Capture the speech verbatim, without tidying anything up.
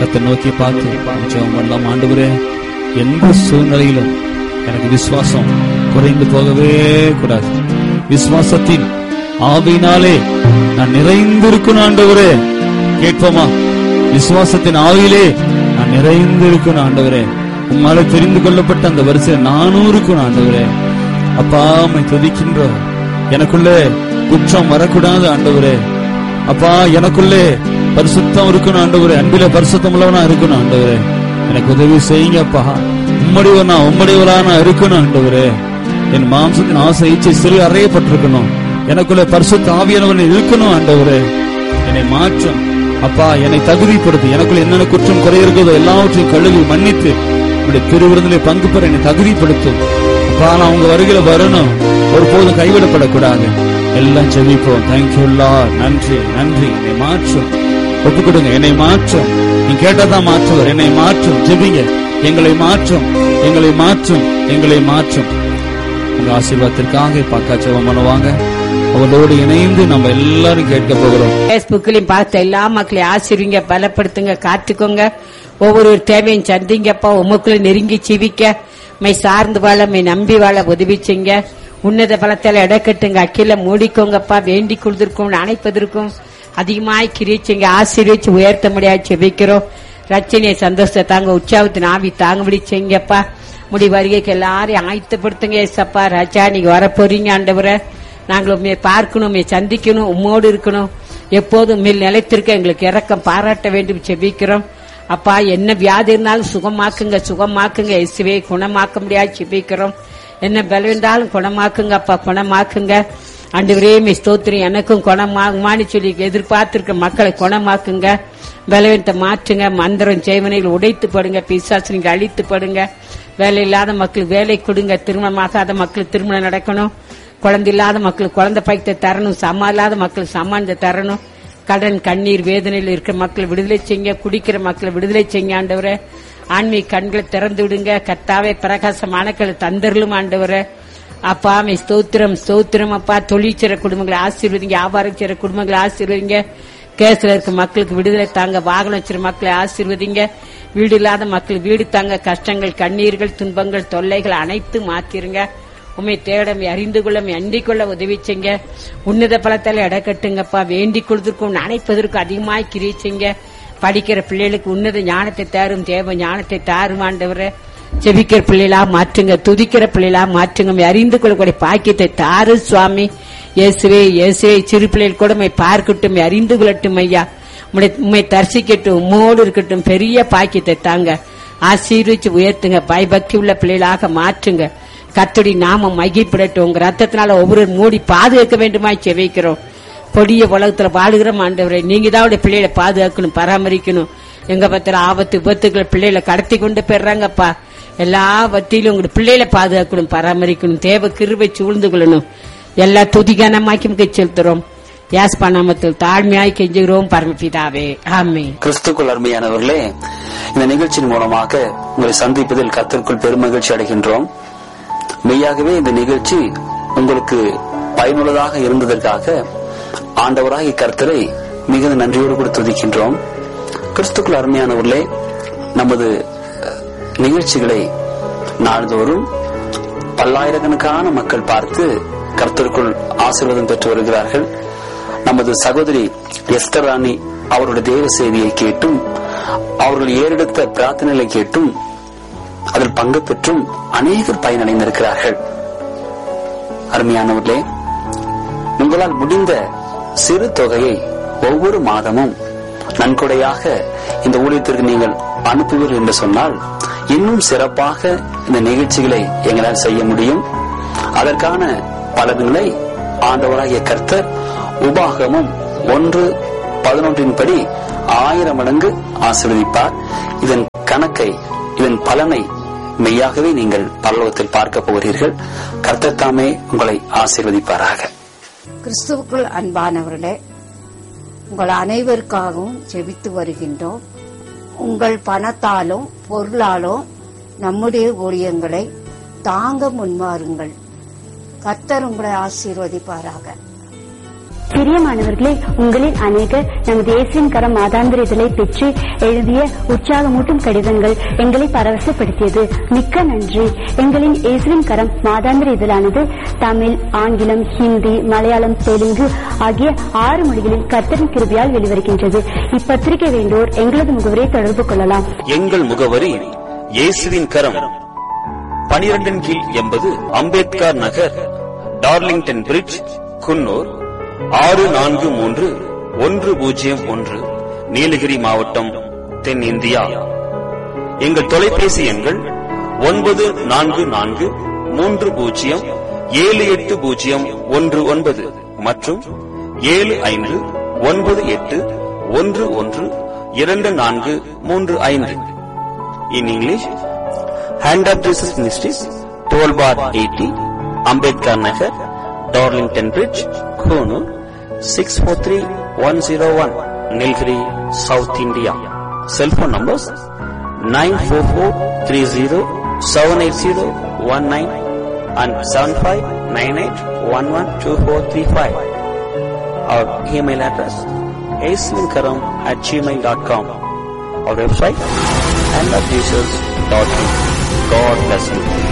கர்த்தரை நோக்கி பார்த்து ஜெபம் பண்ணலாம். ஆண்டவரே, எந்த சூழ்நிலையிலும் எனக்கு விசுவாசம் குறைந்து போகவே கூடாது. விசுவாசத்தின் ஆவியினாலே நான் நிறைந்திருக்கணும் ஆண்டவரே. கேட்போமா? விசுவாசத்தின் ஆவியிலே நான் நிறைந்திருக்கணும் ஆண்டவரே. உம்மால தெரிந்து கொள்ளப்பட்ட அந்த வரிசை நானும் இருக்கணும் ஆண்டவரே. அப்பா, உம்மை துதிக்கின்றோம். எனக்குள்ளே குற்றம் வரக்கூடாது ஆண்டவரே. அப்பா, எனக்குள்ளே பரிசுத்தம் இருக்கணும் ஆண்டவரே. அன்பிலே பரிசுத்தம் உள்ளவனா இருக்கணும் ஆண்டவரே. எனக்கு உதவி செய்யுங்கப்பா. உம்முடையவனா உம்முடையவரான இருக்கணும் ஆண்டவரே. என் மாம்சத்தின் ஆசை இச்சை சிறு அறையப்பட்டிருக்கணும். எனக்குள்ள பரிசுத்த ஆவியானவன் இருக்கணும் ஆண்டவரே. என்னை மாற்றும் அப்பா, என்னை தகுதிப்படுத்தி எனக்குள்ள என்னென்ன குற்றம் குறை இருக்கிறதோ எல்லாவற்றையும் கழுவி மன்னித்து இப்படி திருவிருந்திலே பங்கு பெற என்னை தகுதிப்படுத்தும். அப்பா, நான் உங்க வருகையில வரணும். ஒருபோதும் கைவிடப்படக்கூடாது. எல்லாம் ஜெபிப்போம். Thank you Lord. நன்றி நன்றி. என்னை மாற்றும். ஒப்பு கொடுங்க. என்னை மாற்றும். நீ கேட்டதான் மாற்றுவர். என்னை மாற்றும். ஜெபிங்க. எங்களை மாற்றும், எங்களை மாற்றும், எங்களை மாற்றும். உங்க ஆசீர்வாதத்திற்காக பாக்கா ஜெபம் பண்ணுவாங்க. அவளோடு இணைந்து நம்ம எல்லாரும் கேட்க போகிறோம். பேஸ்புக்லயும் பார்த்த எல்லா மக்களையும் ஆசீர்வதிங்க, பலப்படுத்துங்க, காத்துக்கோங்க. ஒவ்வொரு தேவையும் சந்திங்கப்பா. உமக்குள்ள நெருங்கி ஜீவிக்க மை சார்ந்து வாழ, மை நம்பி வாழ உதவி செய்யுங்க. உன்னத பலத்தால இடக்கட்டுங்க. அக்கில மூடிக்கோங்கப்பா. வேண்டிக் கொள்வதற்கும் அணைப்பதற்கும் அதிகமாய் கிரிச்சிங்க. ஆசீர்வதிச்சு உயர்த்த முடியாது செபிக்கிறோம். ரச்சனையை சந்தோஷத்தை தாங்க, உற்சாகத்தின் ஆவி தாங்கபடி செய்யுங்கப்பா. முடி வருகைக்கு எல்லாரையும் ஆயத்தப்படுத்துங்க. ஏசப்பா ராஜா, நீங்க வர போறீங்க ஆண்டவரை. நாங்கள் உண்மையை பார்க்கணும், உண்மையை சந்திக்கணும், உம்மோடு இருக்கணும். எப்போதும் மேல் நிலைத்திருக்க எங்களுக்கு இரக்கம் பாராட்ட வேண்டும் செபிக்கிறோம். அப்பா, என்ன வியாதி இருந்தாலும் சுகமாக்குங்க, சுகமாக்குங்க. இயேசுவே குணமாக்க முடியாது செபிக்கிறோம். என்ன பலம் இருந்தாலும் குணமாக்குங்க அப்பா, குணமாக்குங்க ஆண்டவரே. மே ஸ்தோத்திரம். எனக்கும் குணமாகுமான்னு சொல்லி எதிர்பார்த்திருக்க மக்களை குணமாக்குங்க. பலவீனத்தை மாற்றுங்க. மந்திரம் செய்வனைகள் உடைத்து படுங்க. பிசாசு அழித்து படுங்க. வேலை இல்லாத மக்களுக்கு வேலை கொடுங்க. திருமணமாகாத மக்களுக்கு திருமணம் நடக்கணும். குழந்தை இல்லாத மக்களுக்கு குழந்தை பாய்க்கத்தை தரணும். சமா இல்லாத மக்களுக்கு சமானத்தை தரணும். கடன் கண்ணீர் வேதனையில் இருக்கிற மக்களை விடுதலை செய்யுங்க. குடிக்கிற மக்களை விடுதலை செய்யுங்க ஆண்டவரே. ஆன்மீக கண்களை திறந்து விடுங்க. கர்த்தாவே, பிரகாசமானக்களை தந்தரலும் ஆண்டவரே. அப்பா, மே ஸ்தோத்திரம் ஸ்தோத்திரம் அப்பா. தொழிற்சிற குடும்பங்களை ஆசீர்வதிங்க. வியாபாரம் செய்யற குடும்பங்களை ஆசீர்வதிங்க. கேஸ்ல இருக்க மக்களுக்கு விடுதலை தாங்க. வாகனம் வச்சிருக்கிற மக்களை ஆசீர்வதிங்க. வீடு இல்லாத மக்கள் வீடு தாங்க. கஷ்டங்கள், கண்ணீர்கள், துன்பங்கள், தொல்லைகள் அனைத்து மாத்திருங்க. உண்மை தேடம் அறிந்து கொள்ள, அண்டிக் கொள்ள உதவி செய்ங்க. உன்னத பலத்தால இடக்கட்டுங்கப்பா. வேண்டிக் கொள்வதற்கும் அணைப்பதற்கும் அதிகமாய் கிரிச்சிங்க. படிக்கிற பிள்ளைகளுக்கு உன்னத ஞானத்தை தாரும். தேவ ஞானத்தை தாரும் ஆண்டவரை. செபிக்கிற பிள்ளைகளா மாற்றுங்க. துதிக்கிற பிள்ளைகளா மாற்றுங்க. அறிந்து கொள்ளக்கூடிய பாக்கியத்தை தாரு சுவாமி. இயேசுவே இயேசுவே. சிறு பிள்ளைகள் கூட பார்க்கட்டும், அறிந்து கொள்ளட்டும் ஐயா. உண்மை தரிசிக்கட்டும், உம்மோடு இருக்கட்டும். பெரிய பாக்கியத்தை தாங்க. ஆசீர்வதிச்சு உயர்த்துங்க. பயபக்தி உள்ள பிள்ளைகளாக மாற்றுங்க. கர்த்தருடைய நாமம் மகிழ்ப்படட்டும். உங்க ரத்தத்தினால ஒவ்வொரு மூடி பாதுகாக்க வேண்டுமாய் செபிக்கிறோம். கொடிய உலகத்துல வாழுகிறோம் ஆண்டவரே. நீங்க தான் அவருடைய பிள்ளைகளை பாதுகாக்கணும், பராமரிக்கணும். எங்க பத்திர ஆபத்து விபத்துக்களை பிள்ளைகளை கடத்தி கொண்டு போயிடுறாங்கப்பா. எல்லா வத்தியிலும் உங்களுடைய பிள்ளைகளை பாதுகாக்கணும், பராமரிக்கணும். தேவ கிருபை சூழ்ந்து கொள்ளணும். எல்லா துதிகானமாக்கி செலுத்துறோம். யாஸ்பா நாமத்தில் தாழ்மையாய் கெஞ்சுகிறோம் பரமபிதாவே, ஆமென். கிறிஸ்துக்குள் அருமையானவர்களே, இந்த நிகழ்ச்சியின் மூலமாக உங்களை சந்திப்பதில் கர்த்தருக்குள் பெருமகிழ்ச்சி அடைகின்றோம். மெய்யாகவே இந்த நிகழ்ச்சி உங்களுக்கு பயனுள்ளதாக இருந்ததற்காக ஆண்டவராகிய கர்த்தரை மிகுந்த நன்றியோடு கூட துதிக்கின்றோம். கிறிஸ்துக்குள் அருமையானவர்களே, நமது நிகழ்ச்சிகளை நாள்தோறும் பல்லாயிரக்கணக்கான மக்கள் பார்த்து கர்த்தருக்குள் ஆசீர்வாதம் பெற்று வருகிறார்கள். நமது சகோதரி எஸ்தர் ராணி அவருடைய தேவ செய்தியை கேட்டும், அவர்கள் ஏறெடுத்த பிரார்த்தனைகளை கேட்டும், அதில் பங்கு பெற்றும் அநேகர் பயனடைந்திருக்கிறார்கள். அருமையானவர்களே, உங்களால் முடிந்த சிறு தொகையை ஒவ்வொரு மாதமும் நன்கொடையாக இந்த ஊழியத்திற்கு நீங்கள் அனுப்புவீர்கள் என்று சொன்னால் இன்னும் சிறப்பாக இந்த நிகழ்ச்சிகளை எங்களால் செய்ய முடியும். அதற்கான பலன்களை ஆண்டவராகிய கர்த்தர் உபாகமும் ஒன்று பதினொன்றின் படி ஆயிரம் மடங்கு ஆசீர்வதிப்பார். இதன் கணக்கை, இதன் பலனை மெய்யாகவே நீங்கள் பரலோகத்தில் பார்க்க போகிறீர்கள். கர்த்தர் தாமே உங்களை ஆசீர்வதிப்பாராக. கிறிஸ்துவுக்குள் அன்பானவர்களே, உங்கள் அனைவருக்காகவும் ஜெபித்து வருகின்றோம். உங்கள் பணத்தாலும் பொருளாலும் நம்முடைய ஊழியங்களை தாங்க முன்வாருங்கள். கர்த்தர் உங்களை ஆசீர்வதிப்பாராக. பிரியமானவர்களே, உங்களில் அநேகர் நமது இயேசுவின் கரம் மாதாந்திர இதழை பெற்று எழுதிய உற்சாகமூட்டும் கடிதங்கள் எங்களை பரவசப்படுத்தியது. மிக்க நன்றி. எங்களின் இயேசுவின் கரம் மாதாந்திர இதழானது தமிழ், ஆங்கிலம், ஹிந்தி, மலையாளம், தெலுங்கு ஆகிய ஆறு மொழிகளில் கர்த்தரின் கிருபையால் வெளிவருகின்றது. இப்பத்திரிகை வேண்டோர் எங்களது முகவரியை தொடர்பு கொள்ளலாம். எங்கள் முகவரி இயேசுவின் கரம், பனிரெண்டின் கீழ் எண்பது அம்பேத்கர் நகர், டார்லிங்டன் பிரிட்ஜ், குன்னூர் ஆறு நான்கு மூன்று ஒன்று பூஜ்ஜியம் ஒன்று, நீலகிரி மாவட்டம், தென் இந்தியா. எங்கள் தொலைபேசி எண்கள் ஒன்பது நான்கு நான்கு மூன்று பூஜ்ஜியம் ஏழு எட்டு பூஜ்ஜியம் ஒன்று ஒன்பது மற்றும் ஏழு ஐந்து ஒன்பது எட்டு ஒன்று ஒன்று இரண்டு நான்கு மூன்று ஐந்து. In English, Hand of Jesus Ministries, twelve bar eighty, Ambedkar Nagar, Darlington Bridge, Konoor, six four three one zero one, Nilgiri, South India. Cell phone numbers nine four four three zero seven eight zero one nine and seven five nine eight one one two four three five. Our email address aislinkaram at gmail dot com. Our website hand of jesus dot in. God bless you.